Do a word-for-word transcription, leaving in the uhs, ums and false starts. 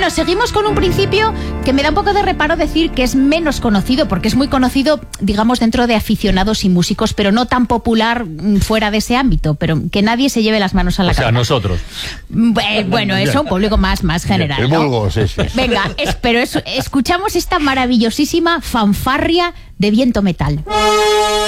Bueno, seguimos con un principio que me da un poco de reparo decir que es menos conocido, porque es muy conocido, digamos, dentro de aficionados y músicos, pero no tan popular fuera de ese ámbito, pero que nadie se lleve las manos a la O sea, cabeza. nosotros. Eh, bueno, eso, un público más, más general, El ¿no? vulgo, sí, sí. Venga, es- pero es- escuchamos esta maravillosísima fanfarria de viento metal.